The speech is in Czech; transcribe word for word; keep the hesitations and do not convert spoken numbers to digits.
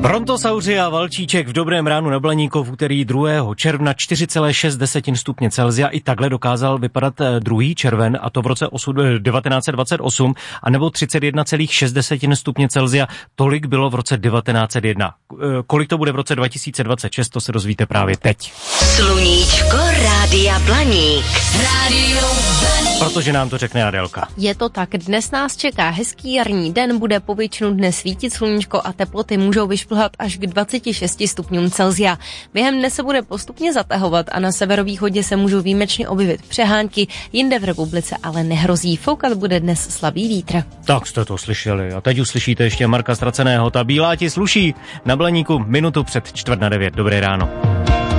Brontosauři a valčíček v Dobrém ránu na Blaníku v úterý druhého června čtyři celé šest stupně Celsia. I takhle dokázal vypadat druhý červen, a to v roce devatenáct set dvacet osm, anebo třicet jedna celá šest stupně Celsia. Tolik bylo v roce devatenáct set jedna. Kolik to bude v roce dva tisíce dvacet šest, to se dozvíte právě teď. Sluníčko Rádia Blaník. Rádio Blaník. Protože nám to řekne Adélka. Je to tak, dnes nás čeká hezký jarní den, bude po většinu dne svítit sluníčko a teploty můžou vyšplhat až k dvaceti šesti stupňům Celsia. Během dne se bude postupně zatahovat a na severovýchodě se můžou výjimečně objevit přehánky, jinde v republice ale nehrozí. Foukat bude dnes slabý vítr. Tak jste to slyšeli a teď uslyšíte ještě Marka Ztraceného. Ta bílá ti sluší na Blaníku minutu před čtvrt na devět. Dobré ráno.